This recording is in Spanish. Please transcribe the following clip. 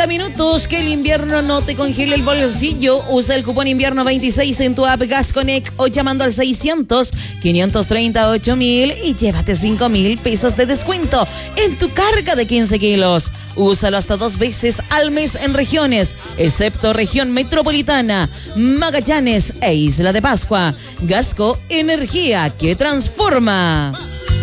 minutos. Que el invierno no te congele el bolsillo. Usa el cupón invierno 26 en tu app GasConnect o llamando al 600-538.000 y llévate 5,000 pesos de descuento en tu carga de 15 kilos. Úsalo hasta 2 veces al mes en regiones, excepto región metropolitana, Magallanes e Isla de Pascua. Gasco, energía que transforma.